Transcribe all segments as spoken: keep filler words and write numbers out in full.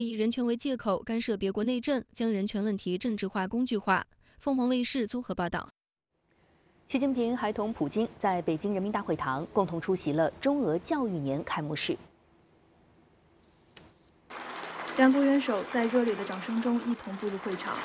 以人权为借口干涉别国内政，将人权问题政治化、工具化。凤凰卫视综合报道。 习近平还同普京在北京人民大会堂共同出席了中俄教育年开幕式。 两国元首在热烈的掌声中一同步入会场。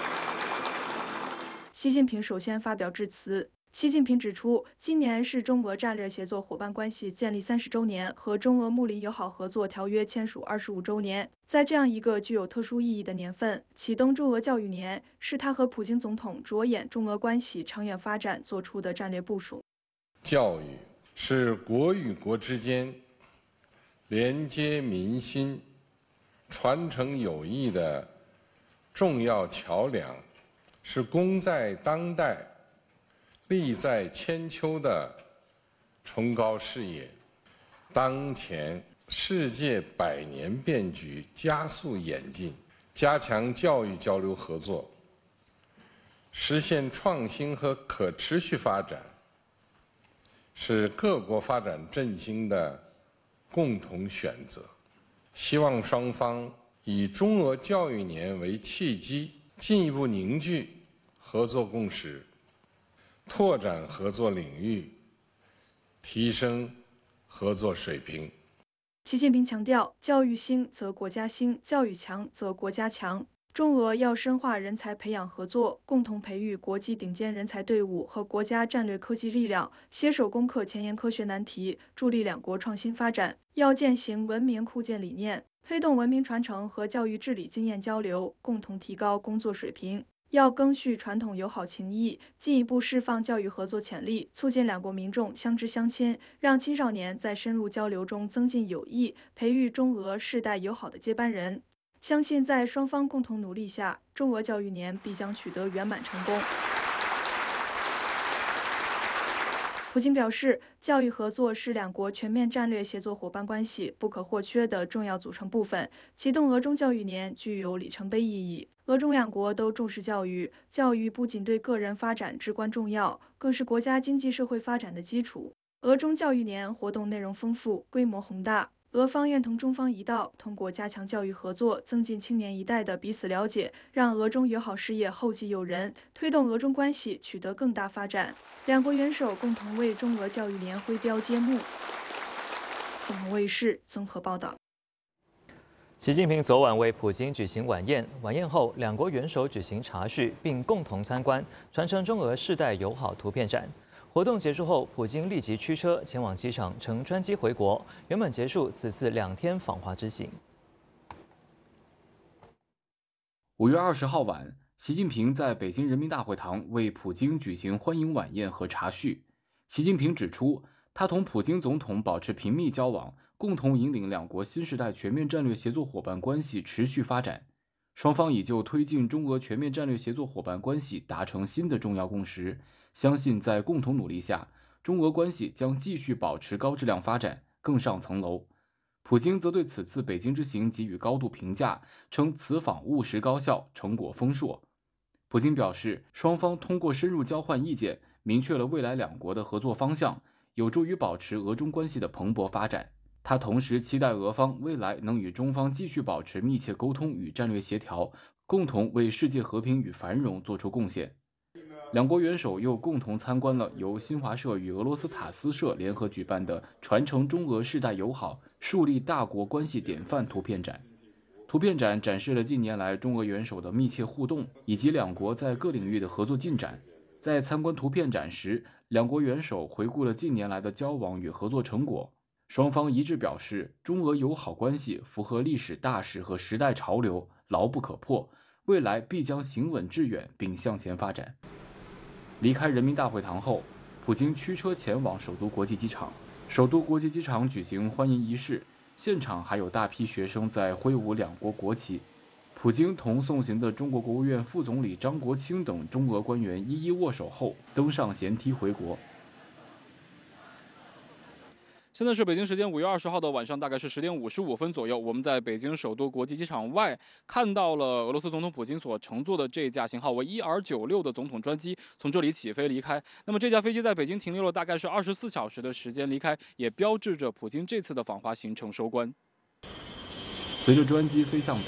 习近平首先发表致辞。习近平指出，今年是中俄战略协作伙伴关系建立三十周年和中俄睦邻友好合作条约签署二十五周年。在这样一个具有特殊意义的年份，启动中俄教育年，是他和普京总统着眼中俄关系长远发展做出的战略部署。 教育是国与国之间连接民心、传承友谊的重要桥梁，是功在当代、利在千秋的崇高事业。当前世界百年变局加速演进，加强教育交流合作，实现创新和可持续发展，是各国发展振兴的共同选择。希望双方以中俄教育年为契机，进一步凝聚合作共识，拓展合作领域，提升合作水平。 习近平强调，教育兴则国家兴，教育强则国家强。中俄要深化人才培养合作，共同培育国际顶尖人才队伍和国家战略科技力量，携手攻克前沿科学难题，助力两国创新发展。要践行文明库建理念，推动文明传承和教育治理经验交流，共同提高工作水平。要赓续传统友好情谊，进一步释放教育合作潜力，促进两国民众相知相亲，让青少年在深入交流中增进友谊，培育中俄世代友好的接班人。相信在双方共同努力下，中俄教育年必将取得圆满成功。普京表示，教育合作是两国全面战略协作伙伴关系不可或缺的重要组成部分。启动俄中教育年具有里程碑意义。俄中两国都重视教育，教育不仅对个人发展至关重要，更是国家经济社会发展的基础。俄中教育年活动内容丰富，规模宏大。俄方愿同中方一道，通过加强教育合作，增进青年一代的彼此了解，让俄中友好事业后继有人，推动俄中关系取得更大发展。两国元首共同为中俄教育年挥标揭幕。凤凰卫视综合报道。 习近平昨晚为普京举行晚宴，晚宴后，两国元首举行茶叙，并共同参观传承中俄世代友好图片展。活动结束后，普京立即驱车前往机场，乘专机回国，圆满结束此次两天访华之行。 五月二十号晚，习近平在北京人民大会堂为普京举行欢迎晚宴和茶叙。习近平指出，他同普京总统保持频密交往，共同引领两国新时代全面战略协作伙伴关系持续发展。双方已就推进中俄全面战略协作伙伴关系达成新的重要共识，相信在共同努力下，中俄关系将继续保持高质量发展，更上层楼。普京则对此次北京之行给予高度评价，称此访务实高效，成果丰硕。普京表示，双方通过深入交换意见，明确了未来两国的合作方向，有助于保持俄中关系的蓬勃发展。他同时期待俄方未来能与中方继续保持密切沟通与战略协调，共同为世界和平与繁荣做出贡献。两国元首又共同参观了由新华社与俄罗斯塔斯社联合举办的传承中俄世代友好、树立大国关系典范图片展。图片展展示了近年来中俄元首的密切互动，以及两国在各领域的合作进展。在参观图片展时，两国元首回顾了近年来的交往与合作成果。双方一致表示，中俄友好关系符合历史大势和时代潮流，牢不可破，未来必将行稳致远并向前发展。离开人民大会堂后，普京驱车前往首都国际机场。首都国际机场举行欢迎仪式，现场还有大批学生在挥舞两国国旗。普京同送行的中国国务院副总理张国清等中俄官员一一握手后，登上舷梯回国。 现在是北京时间五月二十号的晚上，大概是十点五十五分左右。我们在北京首都国际机场外看到了俄罗斯总统普京所乘坐的这架型号为 E R 九六的总统专机从这里起飞离开。那么这架飞机在北京停留了大概是二十四小时的时间离开，也标志着普京这次的访华行程收官。 随着专机飞向北